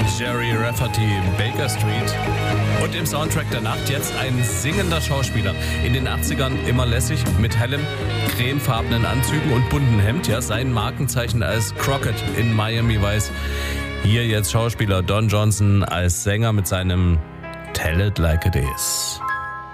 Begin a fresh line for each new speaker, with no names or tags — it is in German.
Jerry Rafferty, Baker Street. Und im Soundtrack der Nacht jetzt ein singender Schauspieler. In den 80ern immer lässig, mit hellem, cremefarbenen Anzügen und bunten Hemd. Ja, sein Markenzeichen als Crockett in Miami Vice. Hier jetzt Schauspieler Don Johnson als Sänger mit seinem Tell It Like It Is.